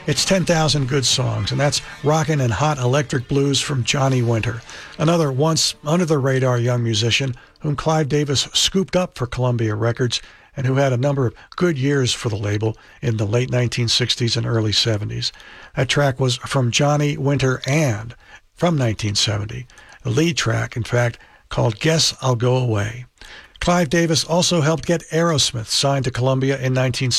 It's 10,000 Good Songs, and that's rockin' and hot electric blues from Johnny Winter, another once under-the-radar young musician whom Clive Davis scooped up for Columbia Records and who had a number of good years for the label in the late 1960s and early 70s. That track was From Johnny Winter and from 1970. The lead track, in fact, called Guess I'll Go Away. Clive Davis also helped get Aerosmith signed to Columbia in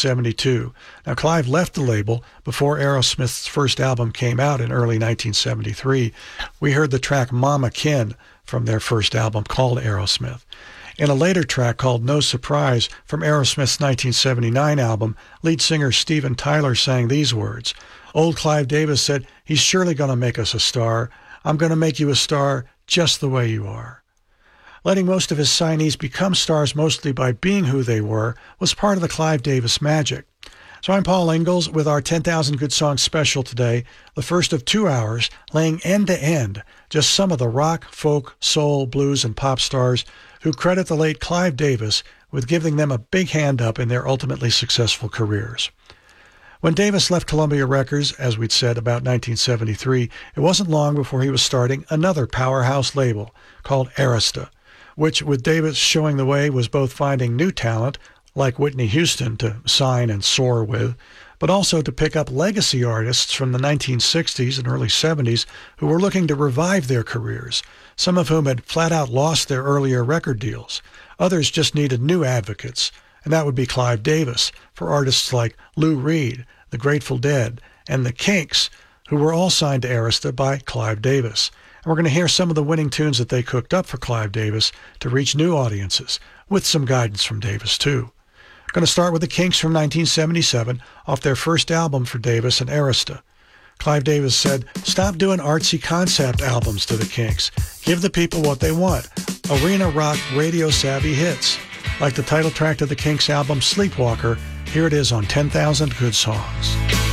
1972. Now, Clive left the label before Aerosmith's first album came out in early 1973. We heard the track Mama Kin from their first album called Aerosmith. In a later track called No Surprise from Aerosmith's 1979 album, lead singer Steven Tyler sang these words. Old Clive Davis said, "He's surely going to make us a star. I'm going to make you a star just the way you are." Letting most of his signees become stars mostly by being who they were was part of the Clive Davis magic. So I'm Paul Ingalls with our 10,000 Good Songs special today, the first of 2 hours, laying end to end just some of the rock, folk, soul, blues, and pop stars who credit the late Clive Davis with giving them a big hand up in their ultimately successful careers. When Davis left Columbia Records, as we'd said, about 1973, it wasn't long before he was starting another powerhouse label called Arista, which, with Davis showing the way, was both finding new talent, like Whitney Houston, to sign and soar with, but also to pick up legacy artists from the 1960s and early 70s who were looking to revive their careers, some of whom had flat out lost their earlier record deals. Others just needed new advocates, and that would be Clive Davis for artists like Lou Reed, the Grateful Dead, and the Kinks, who were all signed to Arista by Clive Davis. And we're going to hear some of the winning tunes that they cooked up for Clive Davis to reach new audiences, with some guidance from Davis, too. I'm going to start with the Kinks from 1977, off their first album for Davis and Arista. Clive Davis said, "Stop doing artsy concept albums to the Kinks. Give the people what they want. Arena rock, radio-savvy hits." Like the title track to the Kinks album, Sleepwalker, here it is on 10,000 Good Songs.